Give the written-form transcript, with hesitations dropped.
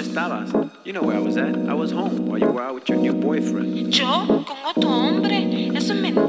estabas? You know where I was at. I was home while you were out with your new boyfriend. ¿Yo? ¿Con otro hombre? Eso es mentira.